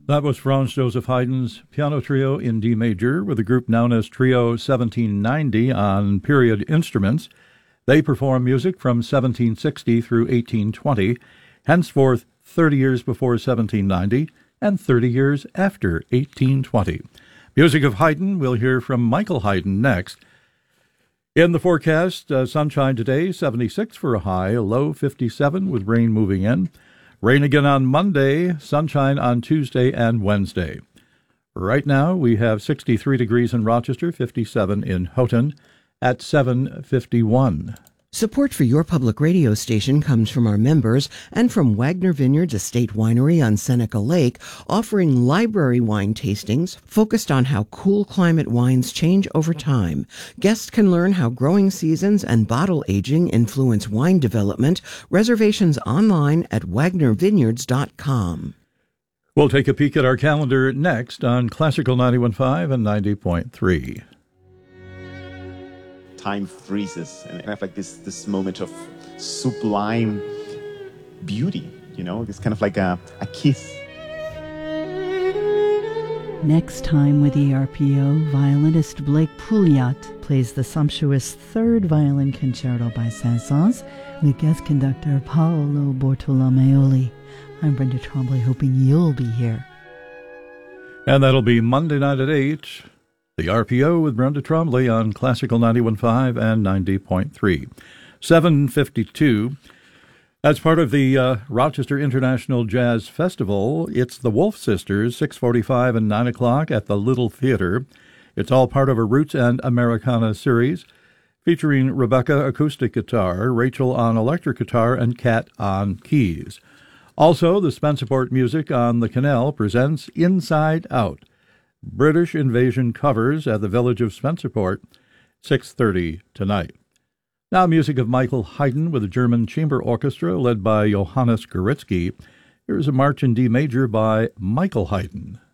That was Franz Joseph Haydn's piano trio in D major with a group known as Trio 1790 on period instruments. They perform music from 1760 through 1820, henceforth 30 years before 1790 and 30 years after 1820. Music of Haydn, we'll hear from Michael Haydn next. In the forecast, sunshine today, 76 for a high, a low 57 with rain moving in. Rain again on Monday, sunshine on Tuesday and Wednesday. Right now, we have 63 degrees in Rochester, 57 in Houghton, at 7:51. Support for your public radio station comes from our members and from Wagner Vineyards Estate Winery on Seneca Lake, offering library wine tastings focused on how cool climate wines change over time. Guests can learn how growing seasons and bottle aging influence wine development. Reservations online at wagnervineyards.com. We'll take a peek at our calendar next on Classical 91.5 and 90.3. Time freezes, and I have like this moment of sublime beauty, it's kind of like a kiss. Next time with ERPO, violinist Blake Pouliot plays the sumptuous third violin concerto by Saint-Saëns with guest conductor Paolo Bortolomeoli. I'm Brenda Trombley, hoping you'll be here. And that'll be Monday night at 8. The RPO with Brenda Trombley on Classical 91.5 and 90.3. 7:52. As part of the Rochester International Jazz Festival, it's the Wolf Sisters, 6:45 and 9 o'clock at the Little Theater. It's all part of a Roots and Americana series featuring Rebecca acoustic guitar, Rachel on electric guitar, and Kat on keys. Also, the Spencerport Music on the Canal presents Inside Out, British Invasion covers at the Village of Spencerport, 6:30 tonight. Now music of Michael Haydn with the German Chamber Orchestra led by Johannes Goritzky. Here's a march in D major by Michael Haydn.